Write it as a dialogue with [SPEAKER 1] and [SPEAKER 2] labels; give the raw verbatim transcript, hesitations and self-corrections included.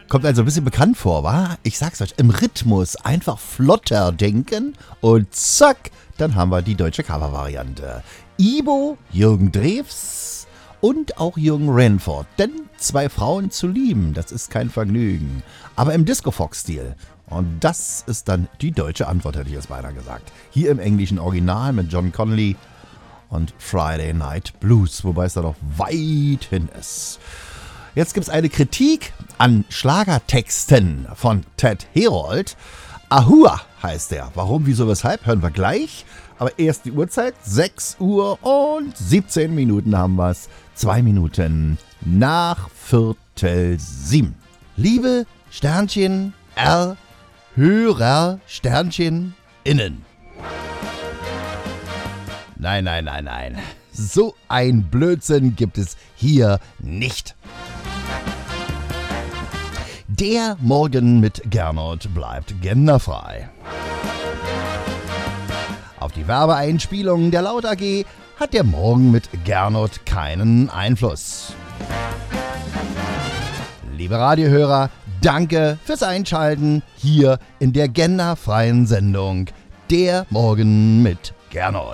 [SPEAKER 1] Kommt also ein bisschen bekannt vor, wa? Ich sag's euch, im Rhythmus einfach flotter denken und zack, dann haben wir die deutsche Cover-Variante. Ibo, Jürgen Drews und auch Jürgen Renford. Denn zwei Frauen zu lieben, das ist kein Vergnügen. Aber im Disco-Fox-Stil. Und das ist dann die deutsche Antwort, hätte ich jetzt beinahe gesagt. Hier im englischen Original mit John Connolly und Friday Night Blues, wobei es da noch weit hin ist. Jetzt gibt es eine Kritik an Schlagertexten von Ted Herold. Ahua heißt der. Warum, wieso, weshalb, hören wir gleich. Aber erst die Uhrzeit, sechs Uhr und siebzehn Minuten haben wir es. Zwei Minuten nach Viertel sieben. Liebe Sternchen R, Hörer Sternchen innen. Nein, nein, nein, nein. So ein Blödsinn gibt es hier nicht. Der Morgen mit Gernot bleibt genderfrei. Auf die Werbeeinspielungen der Laut A G hat der Morgen mit Gernot keinen Einfluss. Liebe Radiohörer, danke fürs Einschalten hier in der genderfreien Sendung Der Morgen mit Gernot.